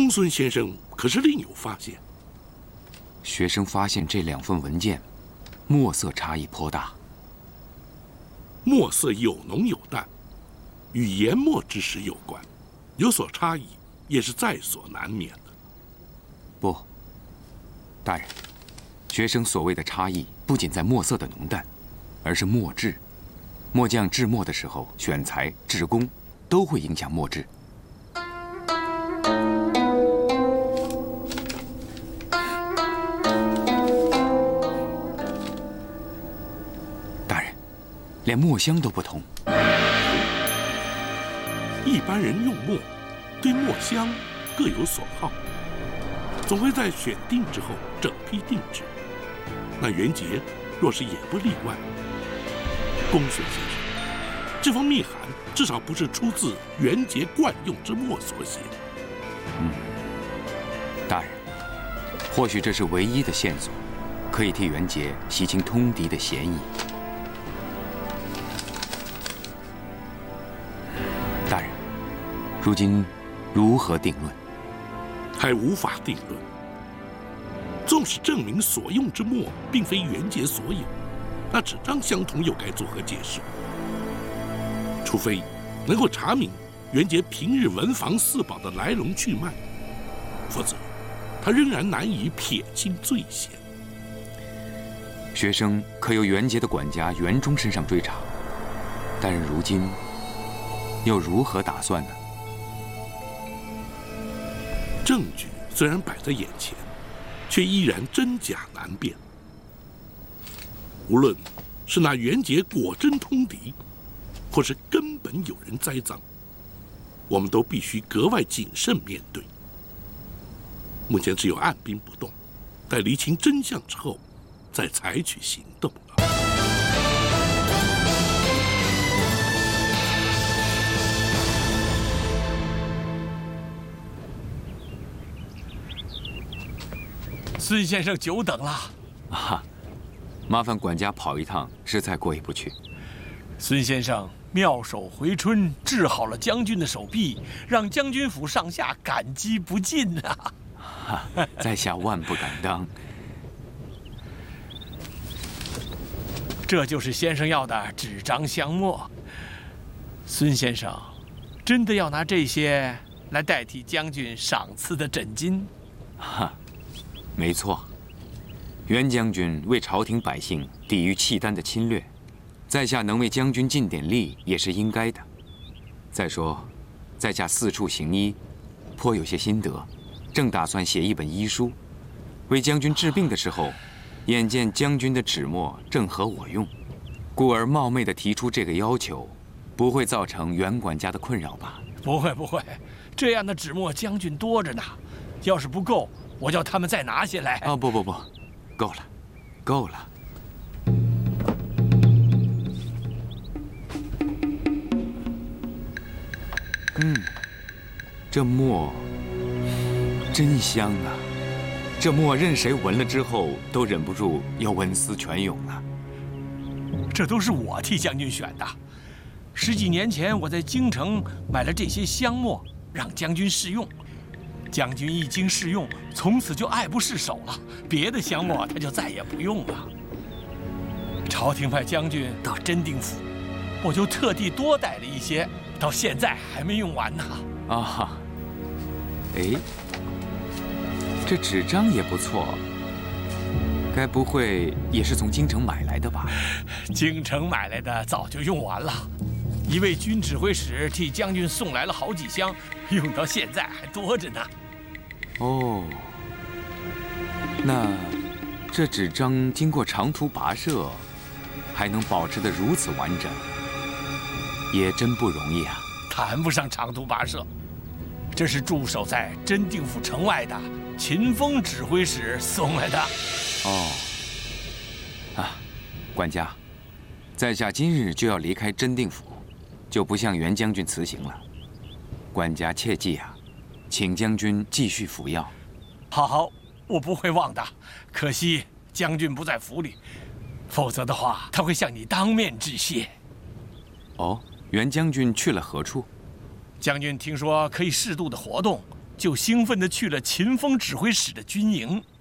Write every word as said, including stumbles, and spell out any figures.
公孙先生可是另有发现。 学生发现这两份文件，墨色差异颇大。 墨色有浓有淡，与研墨之时有关，有所差异也是在所难免的。 不，大人，学生所谓的差异不仅在墨色的浓淡，而是墨质。墨匠制墨的时候，选材、制工都会影响墨质。大人，连墨香都不同。 一般人用墨，对墨香各有所好，总会在选定之后整批定制。那元节若是也不例外。公孙先生，这封密函至少不是出自元节惯用之墨所写。 嗯，大人，或许这是唯一的线索，可以替元节洗清通敌的嫌疑。大人，如今如何定论？ 还无法定论。纵使证明所用之墨并非元节所有，那纸张相同又该作何解释？除非能够查明元节平日文房四宝的来龙去脉，否则他仍然难以撇清罪嫌。 学生可由元节的管家元忠身上追查，但是如今又如何打算呢？ 证据虽然摆在眼前，却依然真假难辨。无论是那元节果真通敌，或是根本有人栽赃，我们都必须格外谨慎面对。目前只有按兵不动，待厘清真相之后，再采取行动了。 孙先生久等了。 啊，麻烦管家跑一趟，实在过意不去。 孙先生妙手回春，治好了将军的手臂，让将军府上下感激不尽啊！ 哈，在下万不敢当。 这就是先生要的纸张香墨。孙先生，真的要拿这些来代替将军赏赐的枕巾？ 哈，没错。袁将军为朝廷百姓抵御契丹的侵略，在下能为将军尽点力也是应该的。再说，在下四处行医，颇有些心得，正打算写一本医书，为将军治病的时候，眼见将军的纸墨正合我用，故而冒昧地提出这个要求，不会造成袁管家的困扰吧？ 不会不会，这样的纸墨将军多着呢，要是不够，我叫他们再拿些来。 啊，不不不，够了，够了。嗯，这墨真香啊！这墨任谁闻了之后，都忍不住要文思泉涌了。 这都是我替将军选的。十几年前，我在京城买了这些香墨，让将军试用。将军一经试用，从此就爱不释手了，别的香墨他就再也不用了。朝廷派将军到真定府，我就特地多带了一些，到现在还没用完呢。 啊，哎，这纸张也不错，该不会也是从京城买来的吧？ 京城买来的早就用完了，一位军指挥使替将军送来了好几箱，用到现在还多着呢。 哦，那这纸张经过长途跋涉，还能保持得如此完整，也真不容易啊！ 谈不上长途跋涉，这是驻守在真定府城外的秦风指挥使送来的。 哦，啊，管家，在下今日就要离开真定府，就不向袁将军辞行了。管家切记啊，请将军继续服药。 好好，我不会忘的。可惜将军不在府里，否则的话，他会向你当面致谢。 哦，袁将军去了何处？ 将军听说可以适度的活动， 就兴奋地去了秦风指挥使的军营。